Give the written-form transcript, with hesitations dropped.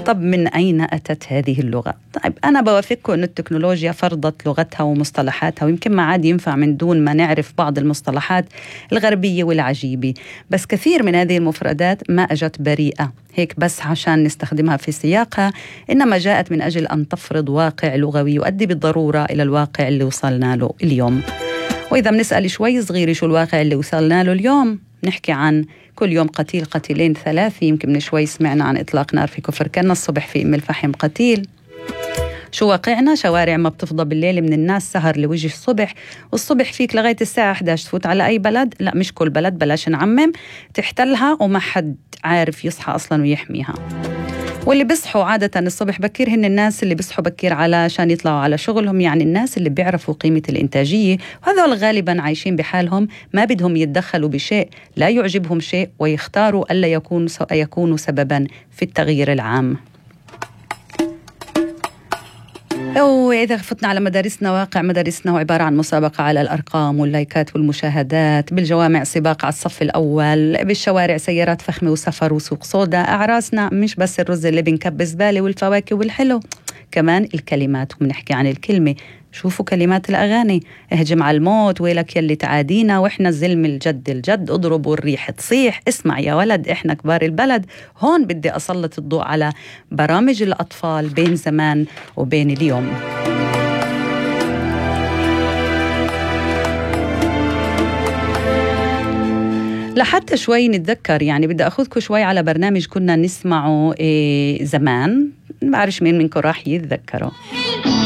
طب من أين أتت هذه اللغة؟ طيب أنا بوافقكم أن التكنولوجيا فرضت لغتها ومصطلحاتها، ويمكن ما عاد ينفع من دون ما نعرف بعض المصطلحات الغربية والعجيبة، بس كثير من هذه المفردات ما أجت بريئة هيك بس عشان نستخدمها في سياقها، إنما جاءت من أجل أن تفرض واقع لغوي يؤدي بالضرورة إلى الواقع اللي وصلنا له اليوم. وإذا بنسأل شوي صغيرة شو الواقع اللي وصلنا له اليوم، نحكي عن كل يوم قتيل قتيلين ثلاثة. يمكن من شوي سمعنا عن إطلاق نار في كفر كنا، الصبح في أم الفحم قتيل. شو واقعنا؟ شوارع ما بتفضى بالليل من الناس، سهر لوجه الصبح، والصبح فيك لغاية الساعة 11 تفوت على أي بلد، لا مش كل بلد بلاش نعمم، تحتلها وما حد عارف يصحى أصلا ويحميها. واللي بيصحوا عادة الصبح بكير هن الناس اللي بيصحوا بكير علشان يطلعوا على شغلهم، يعني الناس اللي بيعرفوا قيمة الإنتاجية، وهذول غالبا عايشين بحالهم، ما بدهم يتدخلوا بشيء لا يعجبهم شيء، ويختاروا ألا يكونوا سببا في التغيير العام. وإذا فتنا على مدارسنا، واقع مدارسنا هو عبارة عن مسابقة على الأرقام واللايكات والمشاهدات، بالجوامع سباق على الصف الأول، بالشوارع سيارات فخمة وسفر وسوق صودا. أعراسنا مش بس الرز اللي بنكب زبالة والفواكه والحلو، كمان الكلمات، وبنحكي عن الكلمة. شوفوا كلمات الأغاني: اهجم على الموت، ويلك يلي تعادينا، وإحنا الزلم الجد الجد، اضربوا الريح تصيح، اسمع يا ولد إحنا كبار البلد. هون بدي أسلط الضوء على برامج الأطفال بين زمان وبين اليوم. لحتى شوي نتذكر، يعني بدي أخذكم شوي على برنامج كنا نسمعه زمان، ما بعرفش مين منكم راح يتذكره.